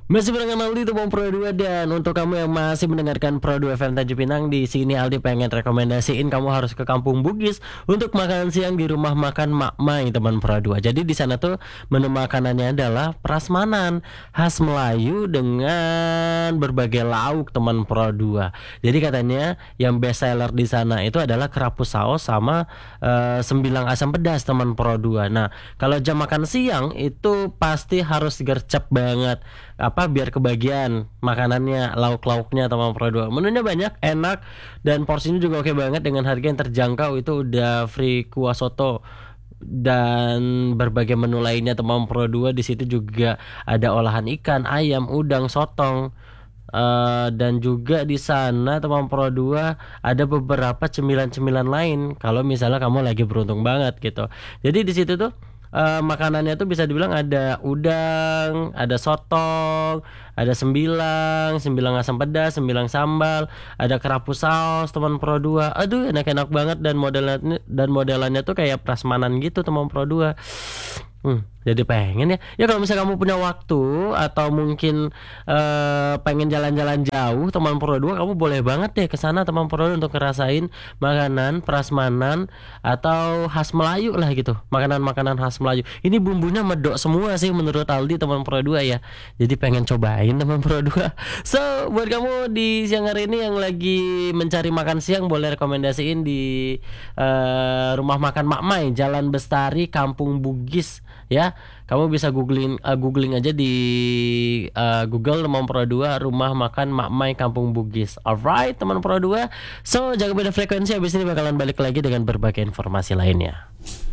Masih barengan Aldi Teman Pro 2, dan untuk kamu yang masih mendengarkan Pro 2 FM Tanjung Pinang, di sini Aldi pengen rekomendasiin kamu harus ke Kampung Bugis untuk makan siang di rumah makan Mak Mai teman Pro 2. Jadi di sana tuh menu makanannya adalah prasmanan khas Melayu dengan berbagai lauk teman Pro 2. Jadi katanya yang best seller di sana itu adalah kerapus saus sama sembilang asam pedas teman Pro 2. Nah, kalau jam makan siang itu pasti harus gercep banget biar kebagian makanannya, lauk-lauknya teman Pro 2. Menunya banyak, enak, dan porsinya juga oke banget dengan harga yang terjangkau. Itu udah free kuah soto dan berbagai menu lainnya teman Pro 2. Di situ juga ada olahan ikan, ayam, udang, sotong. Dan juga di sana teman Pro 2 ada beberapa cemilan-cemilan lain kalau misalnya kamu lagi beruntung banget gitu. Jadi di situ tuh makanannya tuh bisa dibilang ada udang, ada sotong, ada sembilang asam pedas, sembilang sambal, ada kerapus saus teman Pro 2. Aduh, enak-enak banget, dan modelannya tuh kayak prasmanan gitu teman Pro 2. Jadi pengen ya. Ya kalau misalnya kamu punya waktu atau mungkin pengen jalan-jalan jauh teman Pro 2, kamu boleh banget deh ke sana teman Pro 2 untuk ngerasain makanan prasmanan atau khas Melayu lah gitu. Makanan-makanan khas Melayu. Ini bumbunya medok semua sih menurut Aldi teman Pro 2 ya. Jadi pengen cobain teman Pro 2. So, buat kamu di siang hari ini yang lagi mencari makan siang, boleh rekomendasiin di rumah makan Mak Mai, Jalan Bestari, Kampung Bugis ya. Kamu bisa googling aja di Google teman Pro 2, rumah makan Mak Mai Kampung Bugis. Alright teman Pro 2. So, jaga beda frekuensi, habis ini bakalan balik lagi dengan berbagai informasi lainnya.